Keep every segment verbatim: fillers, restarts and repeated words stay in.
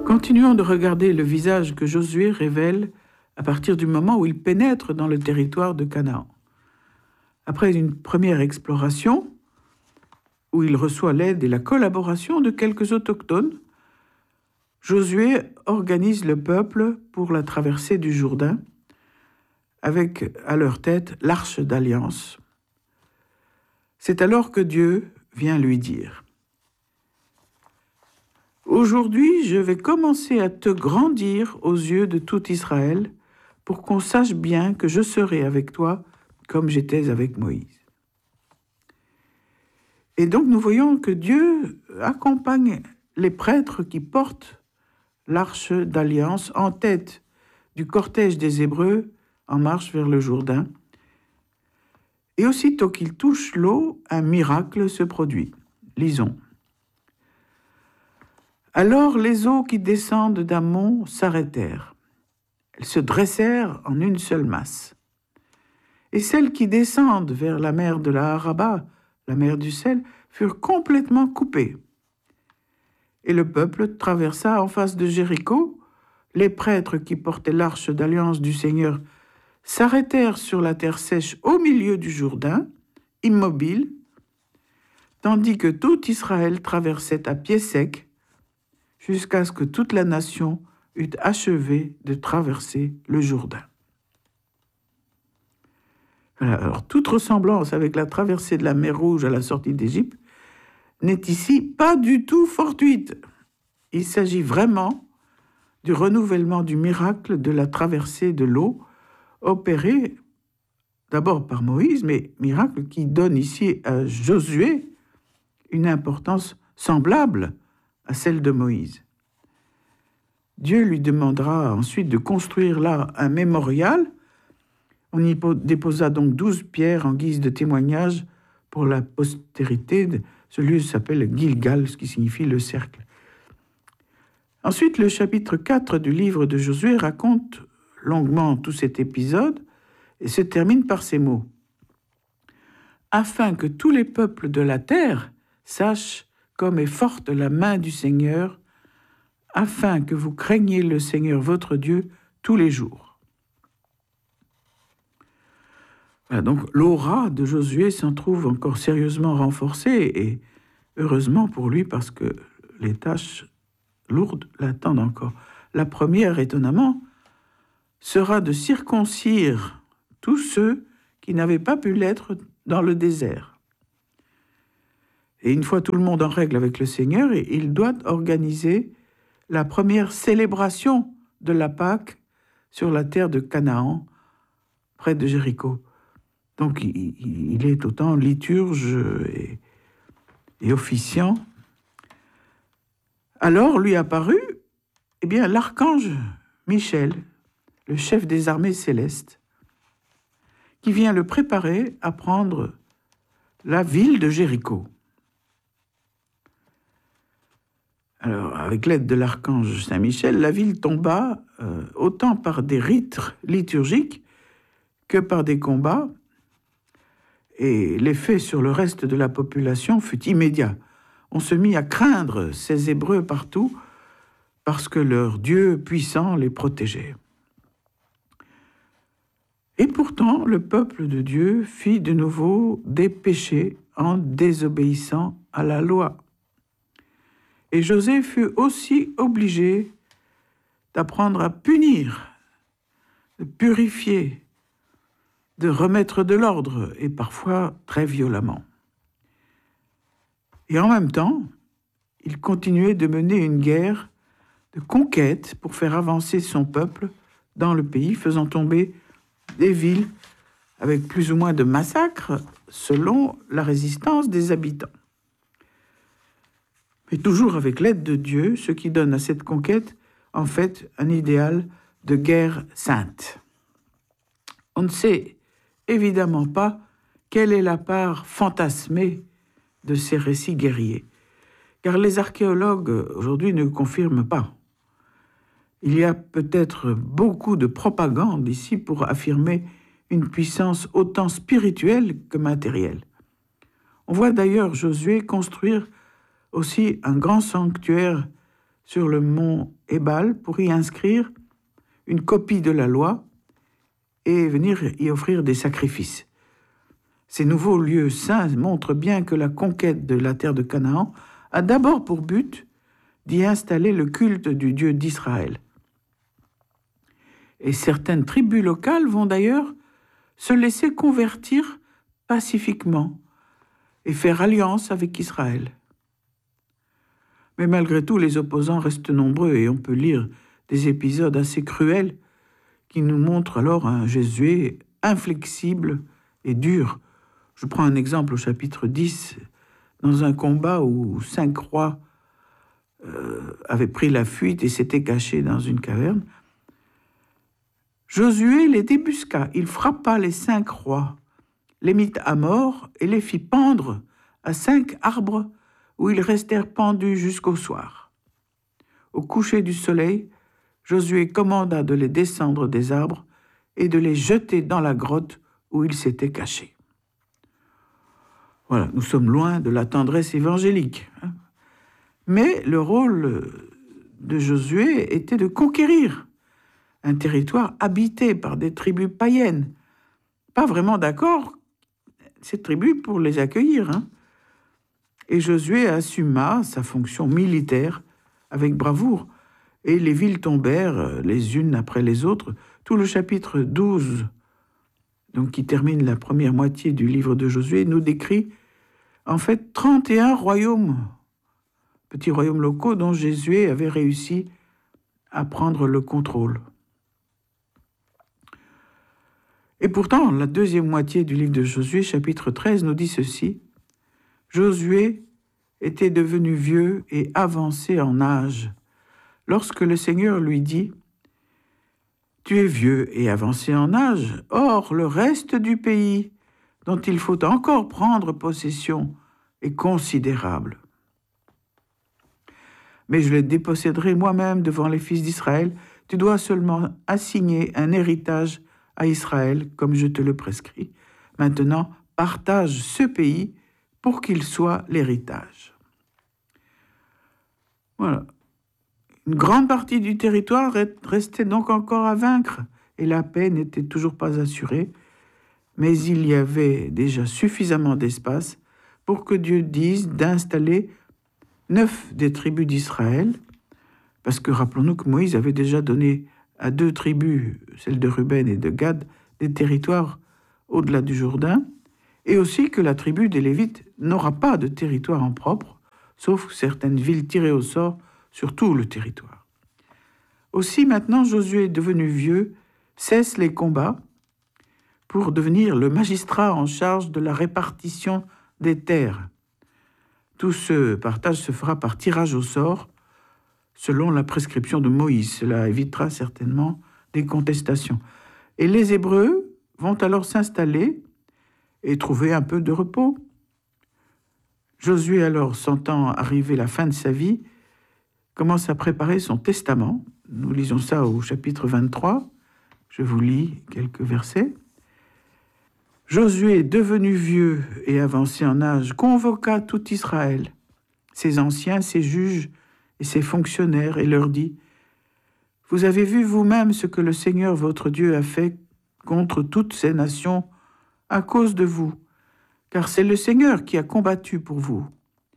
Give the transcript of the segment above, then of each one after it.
Continuons de regarder le visage que Josué révèle à partir du moment où il pénètre dans le territoire de Canaan. Après une première exploration, où il reçoit l'aide et la collaboration de quelques autochtones, Josué organise le peuple pour la traversée du Jourdain, avec à leur tête l'arche d'alliance. C'est alors que Dieu vient lui dire « Aujourd'hui, je vais commencer à te grandir aux yeux de tout Israël pour qu'on sache bien que je serai avec toi comme j'étais avec Moïse. » Et donc nous voyons que Dieu accompagne les prêtres qui portent l'arche d'alliance en tête du cortège des Hébreux en marche vers le Jourdain. Et aussitôt qu'ils touchent l'eau, un miracle se produit. Lisons. Alors les eaux qui descendent d'un mont s'arrêtèrent. Elles se dressèrent en une seule masse. Et celles qui descendent vers la mer de la Araba, la mer du sel, furent complètement coupées. Et le peuple traversa en face de Jéricho. Les prêtres qui portaient l'arche d'alliance du Seigneur s'arrêtèrent sur la terre sèche au milieu du Jourdain, immobiles, tandis que tout Israël traversait à pied sec jusqu'à ce que toute la nation eût achevé de traverser le Jourdain. Alors, toute ressemblance avec la traversée de la mer Rouge à la sortie d'Égypte n'est ici pas du tout fortuite. Il s'agit vraiment du renouvellement du miracle de la traversée de l'eau opéré d'abord par Moïse, mais miracle qui donne ici à Josué une importance semblable à celle de Moïse. Dieu lui demandera ensuite de construire là un mémorial. On y déposa donc douze pierres en guise de témoignage pour la postérité. Ce lieu s'appelle Gilgal, ce qui signifie le cercle. Ensuite, le chapitre quatre du livre de Josué raconte longuement tout cet épisode et se termine par ces mots. « Afin que tous les peuples de la terre sachent comme est forte la main du Seigneur, afin que vous craigniez le Seigneur votre Dieu tous les jours. » Voilà, donc l'aura de Josué s'en trouve encore sérieusement renforcée, et heureusement pour lui, parce que les tâches lourdes l'attendent encore. La première, étonnamment, sera de circoncire tous ceux qui n'avaient pas pu l'être dans le désert. Et une fois tout le monde en règle avec le Seigneur, il doit organiser la première célébration de la Pâque sur la terre de Canaan, près de Jéricho. Donc il, il est autant liturge et, et officiant. Alors lui apparut eh bien, l'archange Michel, le chef des armées célestes, qui vient le préparer à prendre la ville de Jéricho. Alors, avec l'aide de l'archange Saint-Michel, la ville tomba euh, autant par des rites liturgiques que par des combats, et l'effet sur le reste de la population fut immédiat. On se mit à craindre ces Hébreux partout parce que leur Dieu puissant les protégeait. Et pourtant, le peuple de Dieu fit de nouveau des péchés en désobéissant à la loi. Et José fut aussi obligé d'apprendre à punir, de purifier, de remettre de l'ordre, et parfois très violemment. Et en même temps, il continuait de mener une guerre de conquête pour faire avancer son peuple dans le pays, faisant tomber des villes avec plus ou moins de massacres selon la résistance des habitants. Mais toujours avec l'aide de Dieu, ce qui donne à cette conquête, en fait, un idéal de guerre sainte. On ne sait évidemment pas quelle est la part fantasmée de ces récits guerriers, car les archéologues aujourd'hui ne confirment pas. Il y a peut-être beaucoup de propagande ici pour affirmer une puissance autant spirituelle que matérielle. On voit d'ailleurs Josué construire aussi un grand sanctuaire sur le mont Ébal pour y inscrire une copie de la loi et venir y offrir des sacrifices. Ces nouveaux lieux saints montrent bien que la conquête de la terre de Canaan a d'abord pour but d'y installer le culte du Dieu d'Israël. Et certaines tribus locales vont d'ailleurs se laisser convertir pacifiquement et faire alliance avec Israël. Mais malgré tout, les opposants restent nombreux et on peut lire des épisodes assez cruels qui nous montrent alors un Josué inflexible et dur. Je prends un exemple au chapitre dix, dans un combat où cinq rois euh, avaient pris la fuite et s'étaient cachés dans une caverne. Josué les débusqua, il frappa les cinq rois, les mit à mort et les fit pendre à cinq arbres où ils restèrent pendus jusqu'au soir. Au coucher du soleil, Josué commanda de les descendre des arbres et de les jeter dans la grotte où ils s'étaient cachés. Voilà, nous sommes loin de la tendresse évangélique. Hein. Mais le rôle de Josué était de conquérir un territoire habité par des tribus païennes. Pas vraiment d'accord, ces tribus, pour les accueillir. Hein. Et Josué assuma sa fonction militaire avec bravoure. Et les villes tombèrent les unes après les autres. Tout le chapitre douze, donc qui termine la première moitié du livre de Josué, nous décrit en fait trente et un royaumes, petits royaumes locaux dont Josué avait réussi à prendre le contrôle. Et pourtant, la deuxième moitié du livre de Josué, chapitre treize, nous dit ceci. Josué était devenu vieux et avancé en âge, lorsque le Seigneur lui dit « Tu es vieux et avancé en âge, or le reste du pays dont il faut encore prendre possession est considérable. Mais je le déposséderai moi-même devant les fils d'Israël. Tu dois seulement assigner un héritage à Israël, comme je te le prescris. Maintenant, partage ce pays pour qu'il soit l'héritage. » Voilà. Une grande partie du territoire restait donc encore à vaincre et la paix n'était toujours pas assurée, mais il y avait déjà suffisamment d'espace pour que Dieu dise d'installer neuf des tribus d'Israël, parce que rappelons-nous que Moïse avait déjà donné à deux tribus, celles de Ruben et de Gad, des territoires au-delà du Jourdain, et aussi que la tribu des Lévites n'aura pas de territoire en propre, sauf certaines villes tirées au sort sur tout le territoire. Aussi, maintenant, Josué est devenu vieux, cesse les combats pour devenir le magistrat en charge de la répartition des terres. Tout ce partage se fera par tirage au sort, selon la prescription de Moïse. Cela évitera certainement des contestations. Et les Hébreux vont alors s'installer et trouver un peu de repos. Josué, alors, sentant arriver la fin de sa vie, commence à préparer son testament. Nous lisons ça au chapitre vingt-trois. Je vous lis quelques versets. Josué, devenu vieux et avancé en âge, convoqua tout Israël, ses anciens, ses juges et ses fonctionnaires, et leur dit « Vous avez vu vous-même ce que le Seigneur votre Dieu a fait contre toutes ces nations à cause de vous, car c'est le Seigneur qui a combattu pour vous.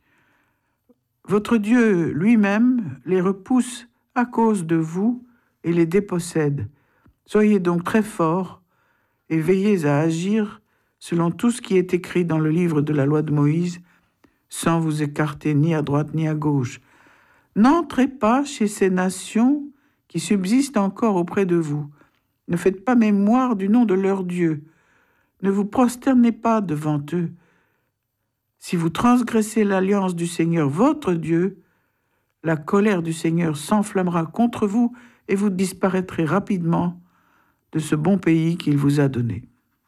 Votre Dieu lui-même les repousse à cause de vous et les dépossède. Soyez donc très forts et veillez à agir selon tout ce qui est écrit dans le livre de la loi de Moïse, sans vous écarter ni à droite ni à gauche. N'entrez pas chez ces nations qui subsistent encore auprès de vous. Ne faites pas mémoire du nom de leur Dieu. Ne vous prosternez pas devant eux. Si vous transgressez l'alliance du Seigneur, votre Dieu, la colère du Seigneur s'enflammera contre vous et vous disparaîtrez rapidement de ce bon pays qu'il vous a donné. »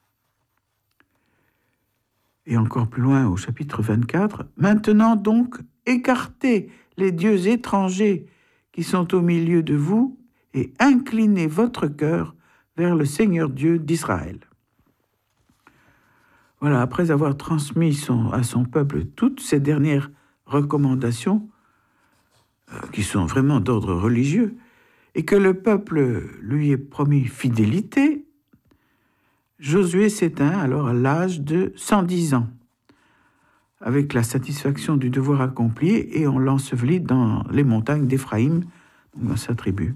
Et encore plus loin, au chapitre vingt-quatre, « Maintenant donc, écartez les dieux étrangers qui sont au milieu de vous et inclinez votre cœur vers le Seigneur Dieu d'Israël. » Voilà, après avoir transmis son, à son peuple toutes ces dernières recommandations, qui sont vraiment d'ordre religieux, et que le peuple lui ait promis fidélité, Josué s'éteint alors à l'âge de cent dix ans, avec la satisfaction du devoir accompli, et on l'ensevelit dans les montagnes d'Éphraïm, dans sa tribu.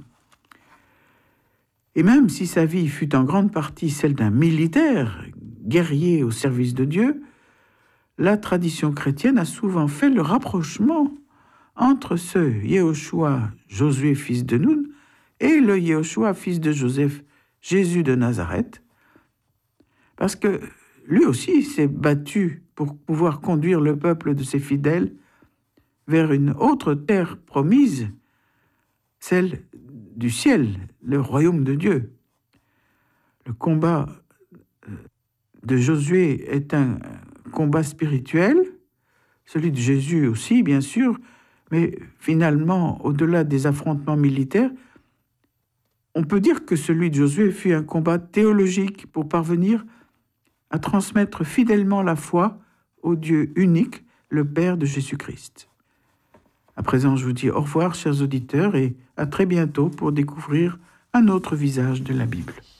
Et même si sa vie fut en grande partie celle d'un militaire, guerrier au service de Dieu, la tradition chrétienne a souvent fait le rapprochement entre ce Yehoshua, Josué fils de Nun, et le Yehoshua fils de Joseph, Jésus de Nazareth, parce que lui aussi s'est battu pour pouvoir conduire le peuple de ses fidèles vers une autre terre promise, celle du ciel, le royaume de Dieu. Le combat de Josué est un combat spirituel, celui de Jésus aussi, bien sûr, mais finalement, au-delà des affrontements militaires, on peut dire que celui de Josué fut un combat théologique pour parvenir à transmettre fidèlement la foi au Dieu unique, le Père de Jésus-Christ. À présent, je vous dis au revoir, chers auditeurs, et à très bientôt pour découvrir un autre visage de la Bible.